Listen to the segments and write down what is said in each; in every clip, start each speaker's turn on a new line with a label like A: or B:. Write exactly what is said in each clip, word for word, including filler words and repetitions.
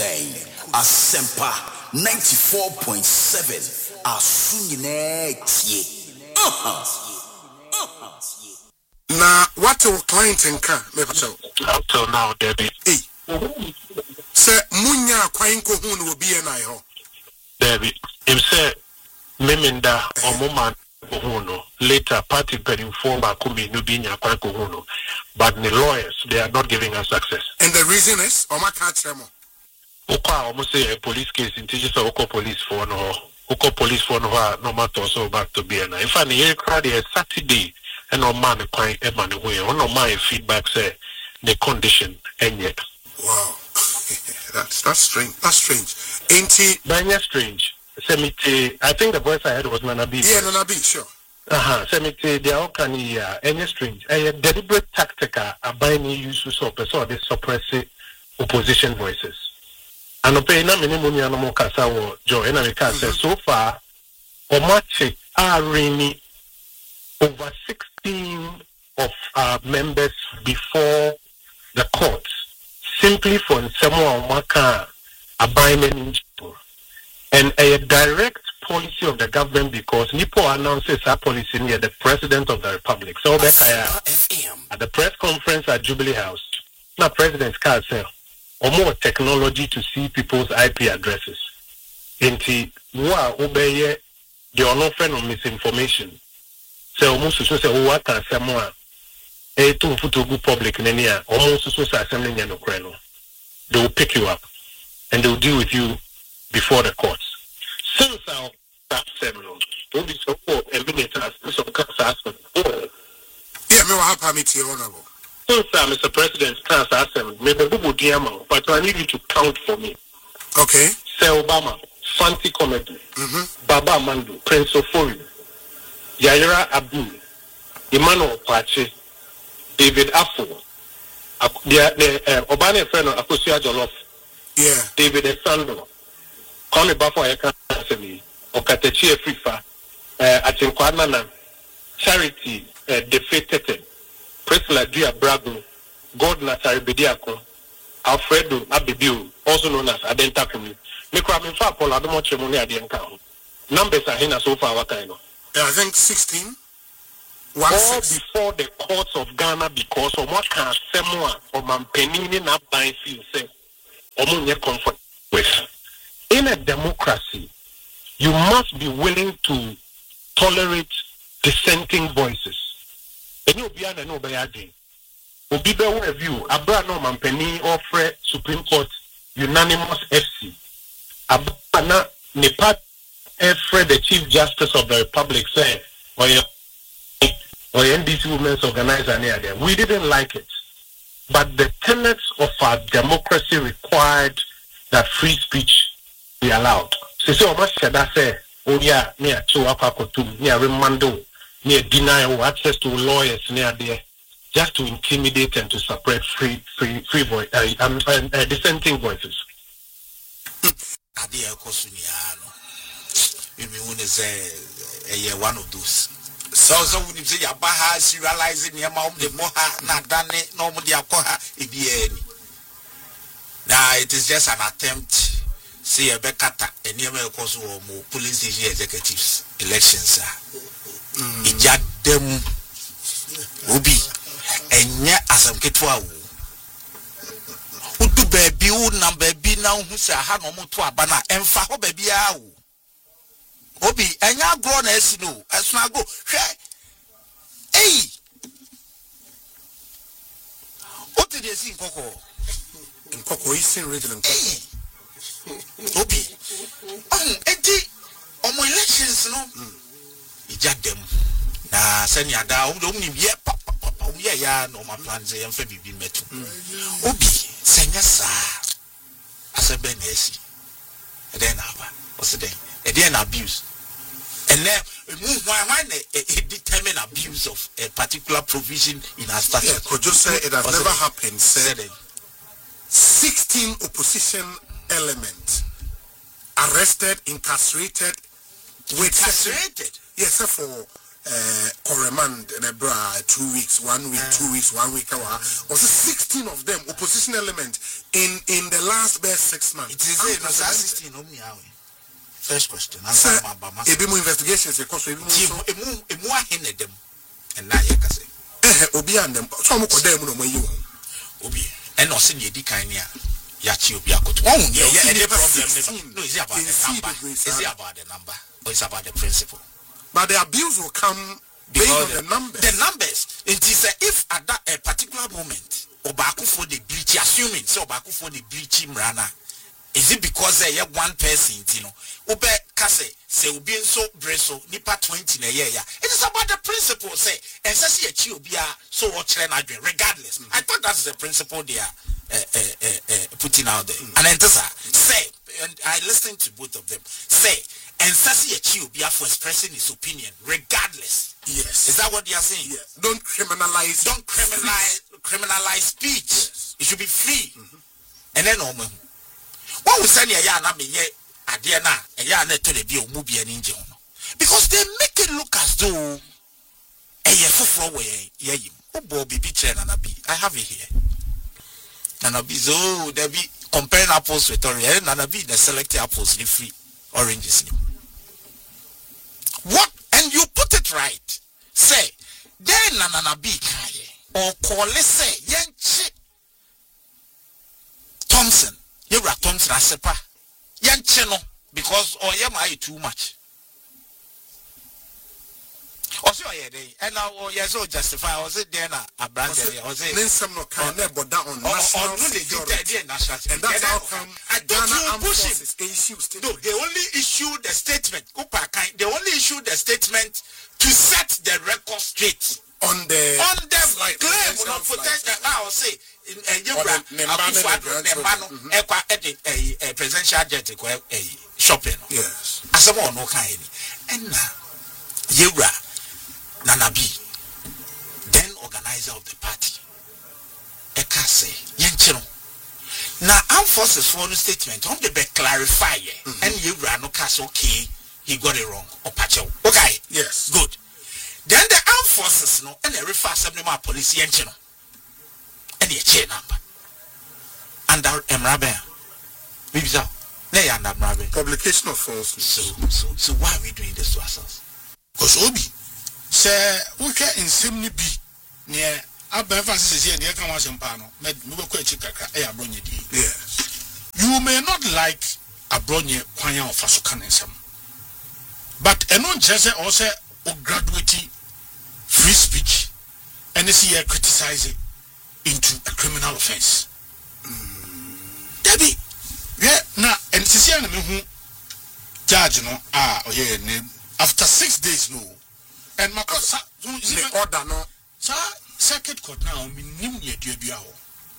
A: say Asempa ninety-four point seven Asunyine tie.
B: Na what your client nka me pacho
C: up till now Debbie.
B: Hey. Say munya kwan ko hu no obi e na ho.
C: Debbie, him say memenda omo no later party per inform akumi no be nya kwan ko hu no, but the lawyers they are not giving us access.
B: And the reason is o ma ka tremo.
C: Okwa almost say a police case in teachers or oko police for no oko police for no no matter so back to be and if I hear crowd here Saturday and no man quite a man away on no my feedback say the condition and yet.
B: Wow. that's that's strange. That's strange. Ain't it
C: Banya strange. Semite I think the voice I heard was Nana B.
B: Yeah, Nana B, sure.
C: Uh-huh. Semite they are can uh any strange. A deliberate tactical a buying use to suppress or they suppress opposition voices. And okay, na minimum ya no mo kasa wo Joe and I can say so far Omache are really over sixteen of our members before the courts simply for someone waka abandonment and a direct policy of the government because Nipo announces our policy near the president of the republic. So at the press conference at Jubilee House, now president can say or more technology to see people's I P addresses. Inti wa obeye the unoffend of misinformation. So almost so say oh what can someone a to photo public nenia almost so say assembly no kreno. They will pick you up and they will deal with you before the courts. Since our that seminal, don't be so poor and minutes as some cancer aspect.
B: Yeah, me wa permit you honorable.
C: Since uh, Mister President cancer assembly, maybe Bubu Diamo, but I need you to count for me.
B: Okay.
C: Say Obama, Fanti Comedy,
B: mm-hmm.
C: Baba Mandu, Prince Ofori, Yaira Abdul, Emmanuel Pache, David Afo, the the Obama friend of Akosia Jolof,
B: yeah,
C: David Esando, Connie Bafo Ekasemi, Okatechi Efifa, Achinkwanana, Charity, Defeated, Priscilla Dia Brago, Gordon Ataribidiako, Alfredo Abibiu, also known as Adenta Kumi. Mikro in fact, Paul Adomo Chemoni Adienka. Numbers are here so far, what kind of?
B: Yeah, I think sixteen.
C: One All six. Before the courts of Ghana because of what can someone or Mampenini not buying feel say, or more comfort with. In a democracy, you must be willing to tolerate dissenting voices. And you'll be an obayadi. Obi be review. Abra no Mampeni offer Supreme Court unanimous F C. Abra na Nepal offer the Chief Justice of the Republic say, or or N D C Women's Organizer near there. We didn't like it. But the tenets of our democracy required that free speech be allowed. So so much said I say, oh yeah, near to Akakotum, near Remando, near denial access to lawyers near there, just to intimidate and to suppress free free free voice uh, um, uh, uh, dissenting voices.
A: Adia Kosunyano. Maybe one is a one of those. So so when you say Abaha serializing your mom the moha not done it no more koha ibieni. Now it is just an attempt. See a bekata and near cause or more police executives elections are ija dem ubi and ya asam ketwa udu baby u na baby na hu say ha no mo to aba na emfa ho baby a wo obi enya agro na esi no esuna go hwe eh o te dey see nkoko
B: nkoko isi region nkoko
A: obi um enti omo elections no ija dem na sani ada o do ni ye papa papa ye ya no ma plan say emfa bibi metu obi senya sa asebe na esi e den na aba o se den e den abuse and then move why why it determine abuse of a particular provision in our statute.
B: Yeah, could you say it has never happened? Said sixteen opposition elements arrested, incarcerated,
A: incarcerated.
B: Yes, sir, for uh, remand Nebra two weeks, one week, uh, two weeks, one week. Was sixteen of them opposition element in in the last best six months.
A: It is a sixteen. First question.
B: Sir, a bit more investigations. A cost. A bit
A: more in them. And now you can say,
B: eh, Obi and them. Some of them no more you.
A: Obi. And no senior Dikania. Yachi Obi Akut. Oh, yeah, yeah. The problem. No, is it about the number? Is it about the number? Or is it about the principle?
B: But the abuse will come based on the, the numbers.
A: The numbers. It is uh, if at that a particular moment, Obaku for the breach, assuming so Obaku for the breach Mrana, is it because they uh, have one person, you know? Obe Kase, say Obi so Breso, Nipa twenty in a year. It is about the principle, say, and say a Chiobia so watch regardless. Mm-hmm. I thought that's the principle they are uh, uh, uh, uh, putting out there. Mm-hmm. And then say, and I listened to both of them, say, and Sasi Chiobia for expressing his opinion, regardless.
B: Yes.
A: Is that what they are saying?
B: Yes. Don't criminalize.
A: Don't criminalize criminalize speech. Yes. It should be free. Mm-hmm. And then, um, what we send a yana me ye adiana a yana to the bio movie and injun. Because they make it look as though a year for way, yeah, oh, Bobby Bichen and a bee. I have it here. And a bee, so there be comparing apples with orange, and a bee, the select apples, the free oranges. What? And you put it right. Say, then Nana be or call let's say, Yanchi Thompson, you're a Thompson Asepa, Yanchino, because or you might too much. Also, yeah, and now, oh, yes, so justify, was it then a brand, was it?
B: Then some no kind of but that on national security,
A: and that's
B: how come
A: I thought you push
B: it.
A: No, they only issued the statement. They only issued the statement to set the record straight
B: on the
A: on the claim. Not protect. I will say, a presidential jet shopping.
B: Yes,
A: as a one no kind. And now, Yura. Nanabi, then organizer of the party, Ekase, Yanchino. Now, armed forces for the statement, on the be clarify, mm-hmm. and you ran no cast, okay, he got it wrong, or Pacho. Okay,
B: yes,
A: good. Then the armed forces, no, and the refer assembly police, Yanchino, and the chain number. And our Emrabe, Bibza, they are not Emrabe.
B: Publication of false.
A: So, so, so, why are we doing this to ourselves?
D: Because Obi. Say we can in simni bi near Abba Francis here near Kamasampano, met Mubaku Chikaka, a Bronye.
B: Yes.
D: You may not like a Bronye Quanya of Fasukanism, but a non jesse also graduate free speech and this year criticize it into a criminal offense. Mm. Debbie, yeah, now, and Sisian who judge no, ah, oh yeah, after six days, no. And my cousin,
B: the order no,
D: sir, circuit court now, me nim ye duabia ho.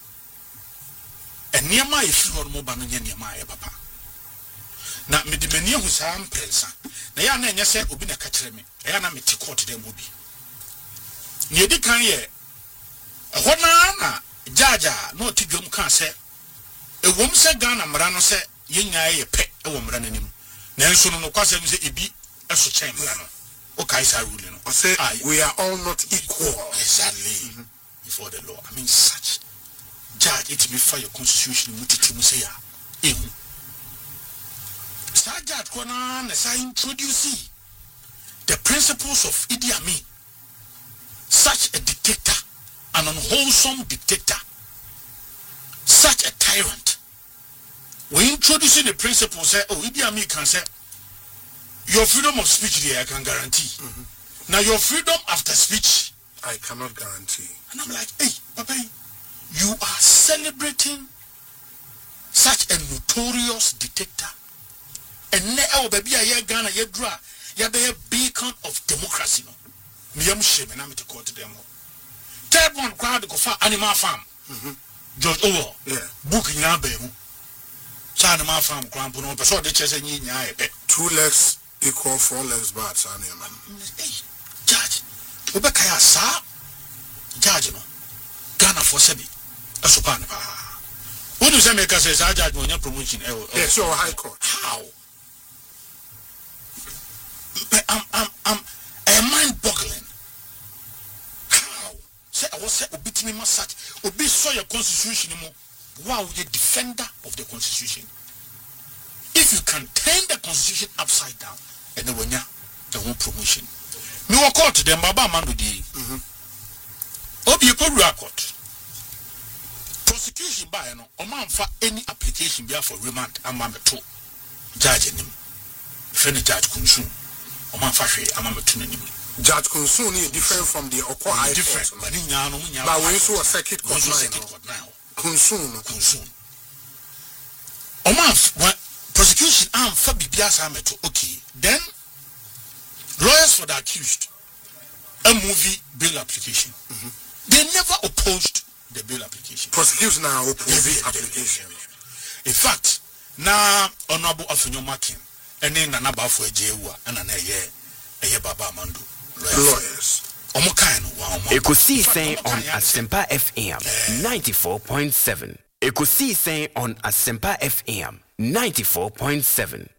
D: And near my if you more banana near my papa. Now, me the mania who sam prensa. Na ya na nyase obi na ka kire me. Ya na me ti court dem obi. Nye di kan ye. Ho na na jaja no ti dwom kan se. E wom se Ghana mra no se ye nyaa ye pe e wo mra nanim. Na nso no no kwasem se ebi eso chen mra no. Okay, sir, ruling.
B: I say ah, we are all not equal.
D: Exactly. Mm-hmm. Before the law. I mean, such judge it may fire your constitution. Mutimuseya. Sir Judge Kwana, as I introduce the principles of Idi Amin, such a dictator, an unwholesome dictator, such a tyrant. We introducing the principles. Say, oh, Idi Amin can say. Your freedom of speech there, I can guarantee. Mm-hmm. Now, your freedom after speech,
B: I cannot guarantee.
D: And I'm like, hey, Papa, you are celebrating such a notorious dictator. And now, baby, I hear Ghana, you draw, you be a beacon of democracy. No, me am shame, and I'm to call to them. Third one, crowd go for animal farm. George Owo,
B: yeah,
D: book in Abbey. Animal farm, Crampo, no, so the chess and
B: two legs. Equal four legs bad, son.
D: Hey, Judge, Ubekaya, sir, Judge, no, Ghana for Sebi, a sopan. What does America say? I judge when you're promoting.
B: Yes, your high court.
D: How? I'm, I'm, I'm a mind boggling. me such obi so your constitution mo wow the defender of the constitution. If you can turn the constitution upside down and then when you the whole promotion me walk out to them baba man di mhm obi ko court prosecution by no o man fa any application be for remand ama me to judge nim feni judge kunsu o man fa hwe ama me to nanim.
B: Judge Kunsun is different from the Oko High
D: Court. But
B: we also a circuit court now. Kunsun,
D: Kunsun. Oman, prosecution am for Bibias Ameto. Okay, then lawyers for the accused a movie bail application. Mm-hmm. They never opposed the bail application.
B: Prosecution now opposed the application.
D: In fact, now Honorable Afunyo Makin and then Nanaba for a Jewa and an Aye Aye Baba Mando.
B: Lawyers.
E: Ekusi saying on Asempa F M ninety-four point seven. Ekusi saying on Asempa F M ninety-four point seven.